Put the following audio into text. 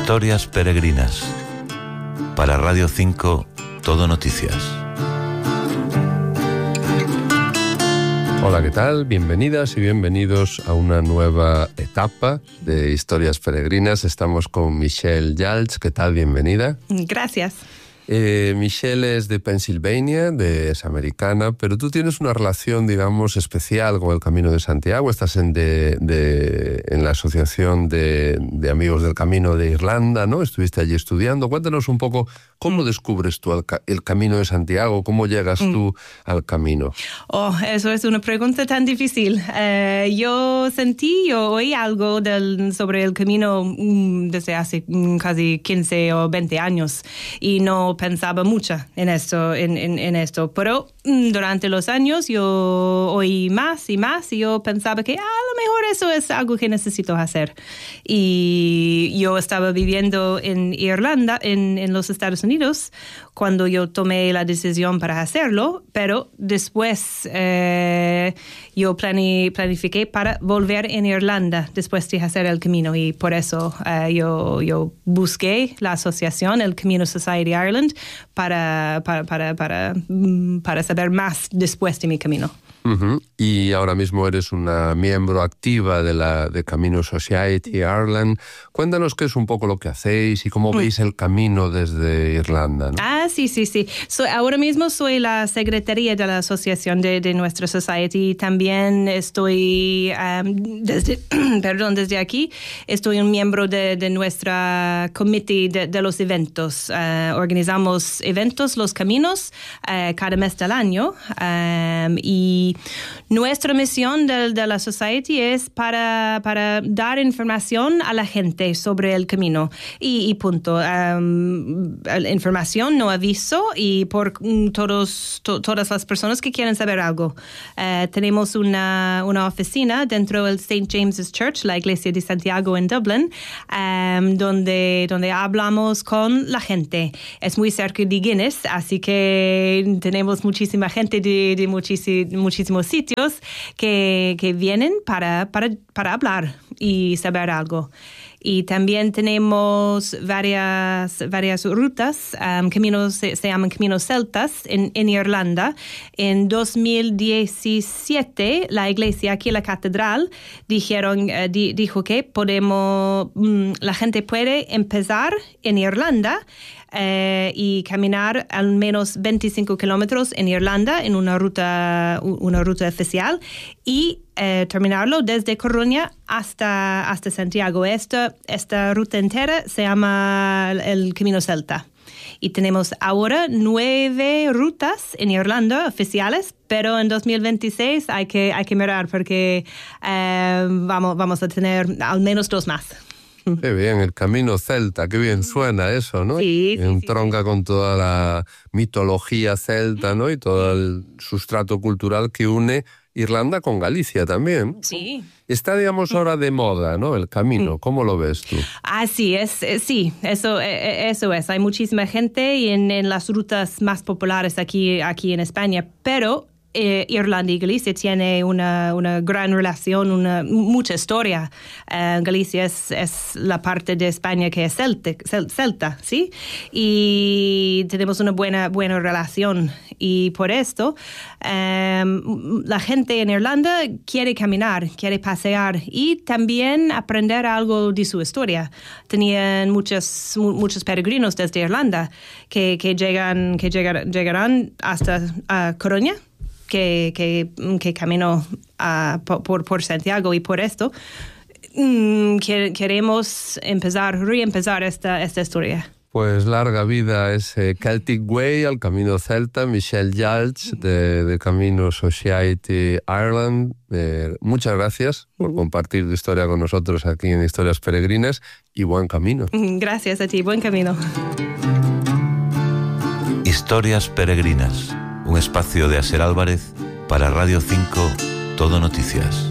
Historias peregrinas. Para Radio 5, Todo Noticias. Hola, ¿qué tal? Bienvenidas y bienvenidos a una nueva etapa de Historias Peregrinas. Estamos con Michelle Yalch. ¿Qué tal? Bienvenida. Gracias. Michelle es de Pensilvania, es americana, pero tú tienes una relación, digamos, especial con el Camino de Santiago. Estás en la Asociación de Amigos del Camino de Irlanda, ¿no? Estuviste allí estudiando. Cuéntanos un poco cómo descubres tú el Camino de Santiago, cómo llegas tú al camino. Oh, eso es una pregunta tan difícil. Yo oí algo sobre el camino desde hace casi 15 o 20 años y no pensaba mucho en esto, pero durante los años yo oí más y más y yo pensaba que a lo mejor eso es algo que necesito hacer. Y yo estaba viviendo en Irlanda, en los Estados Unidos, cuando yo tomé la decisión para hacerlo, pero después yo planifiqué para volver en Irlanda después de hacer el camino y por eso yo busqué la asociación, el Camino Society Ireland, para saber más después de mi camino. Uh-huh. Y ahora mismo eres una miembro activa de Camino Society Ireland. Cuéntanos qué es un poco lo que hacéis y cómo veis el camino desde Irlanda, ¿no? Sí. Ahora mismo soy la secretaria de la asociación de nuestra society. También estoy, desde aquí, estoy un miembro de nuestra committee de los eventos. Organizamos eventos, los caminos, cada mes del año. Y nuestra misión de la Society es para dar información a la gente sobre el camino y punto. Información, no aviso y por todas las personas que quieren saber algo. Tenemos una oficina dentro del St. James's Church, la iglesia de Santiago en Dublin, donde hablamos con la gente. Es muy cerca de Guinness, así que tenemos muchísima gente de muchísimos sitios que vienen para hablar y saber algo. Y también tenemos varias rutas, caminos, se llaman caminos celtas en Irlanda. En 2017, la iglesia aquí, la catedral, dijo que la gente puede empezar en Irlanda y caminar al menos 25 kilómetros en Irlanda en una ruta oficial y terminarlo desde Coruña hasta Santiago. Esta ruta entera se llama el Camino Celta. Y tenemos ahora 9 rutas en Irlanda oficiales, pero en 2026 hay que mirar porque vamos a tener al menos 2 más. Qué bien, el Camino Celta, qué bien suena eso, ¿no? Sí. Entronca con toda la mitología celta, ¿no? Y todo el sustrato cultural que une Irlanda con Galicia también. Sí. Está, digamos, ahora de moda, ¿no? El camino. ¿Cómo lo ves tú? Sí, eso es. Hay muchísima gente y en las rutas más populares aquí en España, pero Irlanda y Galicia tiene una gran relación, mucha historia. Galicia es la parte de España que es celta, ¿sí? Y tenemos una buena relación. Y por esto, la gente en Irlanda quiere caminar, quiere pasear y también aprender algo de su historia. Tenían muchos peregrinos desde Irlanda que llegarán hasta Coruña, que caminó por Santiago, y por esto queremos reempezar esta historia. Pues larga vida a ese Celtic Way, al Camino Celta. Michelle Yalch de Camino Society Ireland. Muchas gracias por compartir tu historia con nosotros aquí en Historias Peregrinas y buen camino. Gracias a ti, buen camino. Historias Peregrinas, un espacio de Aser Álvarez para Radio 5, Todo Noticias.